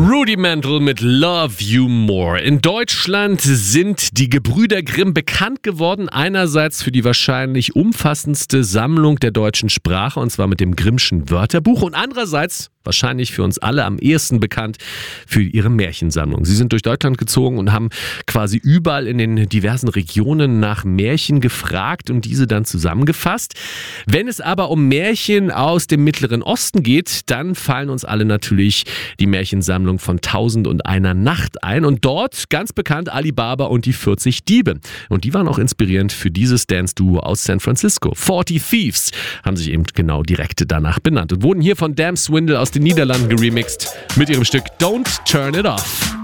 Rudimental mit Love You More. In Deutschland sind die Gebrüder Grimm bekannt geworden, einerseits für die wahrscheinlich umfassendste Sammlung der deutschen Sprache, und zwar mit dem Grimmschen Wörterbuch, und andererseits wahrscheinlich für uns alle am ehesten bekannt für ihre Märchensammlung. Sie sind durch Deutschland gezogen und haben quasi überall in den diversen Regionen nach Märchen gefragt und diese dann zusammengefasst. Wenn es aber um Märchen aus dem Mittleren Osten geht, dann fallen uns alle natürlich die Märchensammlung von 1001 Nacht ein. Und dort ganz bekannt Ali Baba und die 40 Diebe. Und die waren auch inspirierend für dieses Dance-Duo aus San Francisco. 40 Thieves haben sich eben genau direkt danach benannt und wurden hier von Damn Swindle aus den Niederlanden geremixed mit ihrem Stück Don't Turn It Off.